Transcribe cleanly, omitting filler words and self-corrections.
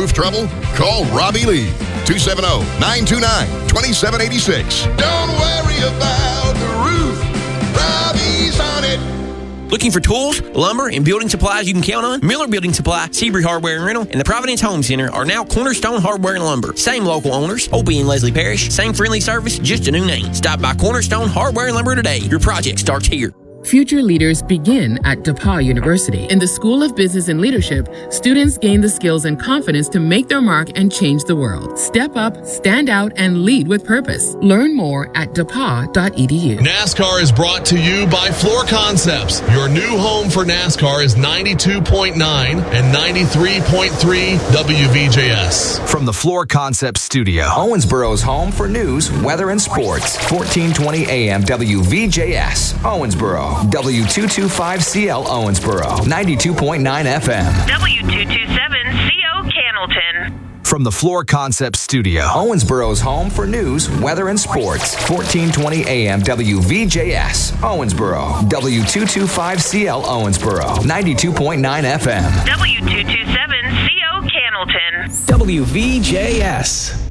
Roof trouble? Call Robbie Lee. 270-929-2786. Don't worry about the roof. Robbie's on it. Looking for tools, lumber, and building supplies you can count on? Miller Building Supply, Seabury Hardware and Rental, and the Providence Home Center are now Cornerstone Hardware and Lumber. Same local owners, Opie and Leslie Parrish. Same friendly service, just a new name. Stop by Cornerstone Hardware and Lumber today. Your project starts here. Future leaders begin at DePauw University. In the School of Business and Leadership, students gain the skills and confidence to make their mark and change the world. Step up, stand out, and lead with purpose. Learn more at depaw.edu. NASCAR is brought to you by Floor Concepts. Your new home for NASCAR is 92.9 and 93.3 WVJS. From the Floor Concepts studio, Owensboro's home for news, weather, and sports. 1420 AM WVJS, Owensboro. W225CL Owensboro, 92.9 FM. W227CO Cannleton. From the Floor Concepts studio, Owensboro's home for news, weather, and sports. 1420 AM WVJS, Owensboro. W225CL Owensboro, 92.9 FM. W227CO Cannleton. WVJS.